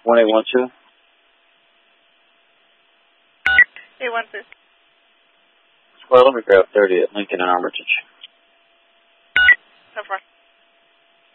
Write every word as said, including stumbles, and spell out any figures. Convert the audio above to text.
one eight one two. eight one two. Well, let me grab thirty at Lincoln and Armitage. So far.